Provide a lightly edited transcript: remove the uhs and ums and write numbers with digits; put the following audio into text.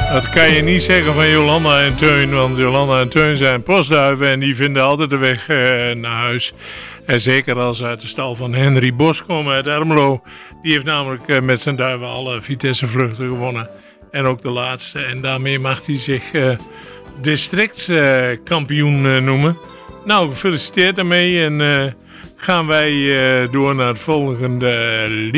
Dat kan je niet zeggen van Jolanda en Teun, want Jolanda en Teun zijn postduiven en die vinden altijd de weg naar huis. En zeker als ze uit de stal van Henry Bos komen uit Ermelo. Die heeft namelijk met zijn duiven alle Vitesse-vluchten gewonnen. En ook de laatste. En daarmee mag hij zich districtskampioen noemen. Nou, gefeliciteerd daarmee. En gaan wij door naar het volgende lied.